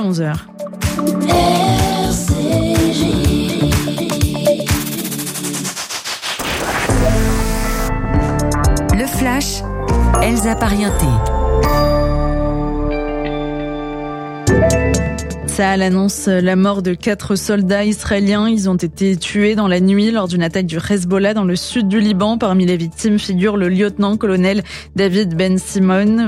11h. Le Flash, Elsa Parienté. Tsahal annonce la mort de 4 soldats israéliens. Ils ont été tués dans la nuit lors d'une attaque du Hezbollah dans le sud du Liban. Parmi les victimes figure le lieutenant-colonel David Ben Simon,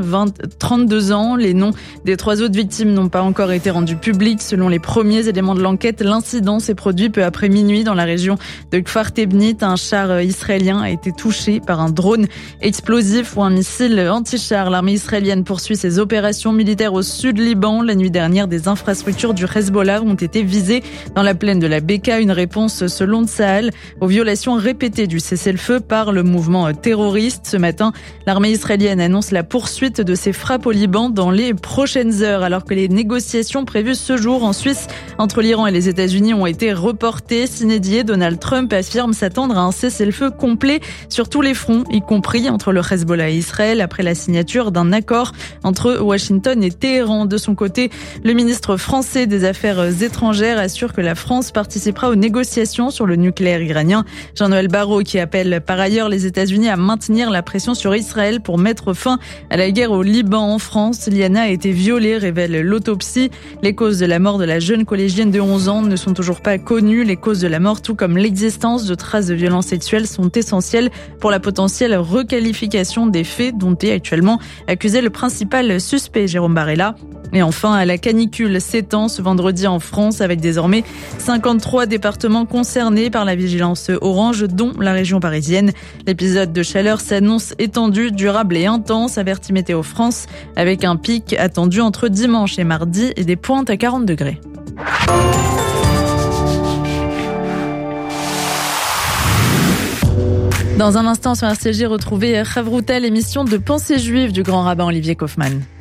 32 ans. Les noms des 3 autres victimes n'ont pas encore été rendus publics. Selon les premiers éléments de l'enquête, l'incident s'est produit peu après minuit dans la région de Kfar Tebnit. Un char israélien a été touché par un drone explosif ou un missile anti-char. L'armée israélienne poursuit ses opérations militaires au sud Liban. La nuit dernière, des infrastructures du Hezbollah ont été visées dans la plaine de la Beka. Une réponse, selon Tsahal, aux violations répétées du cessez-le-feu par le mouvement terroriste. Ce matin, l'armée israélienne annonce la poursuite de ses frappes au Liban dans les prochaines heures, alors que les négociations prévues ce jour en Suisse entre l'Iran et les États-Unis ont été reportées. S'inédier, Donald Trump affirme s'attendre à un cessez-le-feu complet sur tous les fronts, y compris entre le Hezbollah et Israël, après la signature d'un accord entre Washington et Téhéran. De son côté, le ministre français des Affaires étrangères assure que la France participera aux négociations sur le nucléaire iranien. Jean-Noël Barrot qui appelle par ailleurs les États-Unis à maintenir la pression sur Israël pour mettre fin à la guerre au Liban. En France, Liana a été violée, révèle l'autopsie. Les causes de la mort de la jeune collégienne de 11 ans ne sont toujours pas connues. Les causes de la mort, tout comme l'existence de traces de violences sexuelles, sont essentielles pour la potentielle requalification des faits dont est actuellement accusé le principal suspect, Jérôme Barella. Et enfin, la canicule s'étend ce vendredi en France avec désormais 53 départements concernés par la vigilance orange, dont la région parisienne. L'épisode de chaleur s'annonce étendu, durable et intense, avertit Météo France, avec un pic attendu entre dimanche et mardi et des pointes à 40 degrés. Dans un instant sur RCJ, retrouvez Chavruta, l'émission de pensée juive du grand rabbin Olivier Kaufmann.